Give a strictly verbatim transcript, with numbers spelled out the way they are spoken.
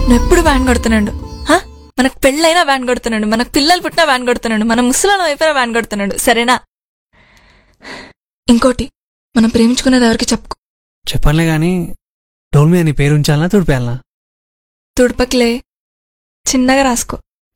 నువ్వు ఎప్పుడు వ్యాన్ కొడుతున్నాడు. మనకు పెళ్ళైనా వ్యాన్ కొడుతున్నాడు, మనకు పిల్లలు పుట్టినా వ్యాన్ కొడుతున్నాడు, మన ముసలాలం అయిపోయినా వ్యాన్ కొడుతున్నాడు. సరేనా? ఇంకోటి, మనం ప్రేమించుకునేది ఎవరికి చెప్పుకో. చెప్పనులే గాని డోల్ మీద నీ పేరు ఉంచాలనా తుడిపేయాలనా? తుడపకిలే, చిన్నగా రాసుకో.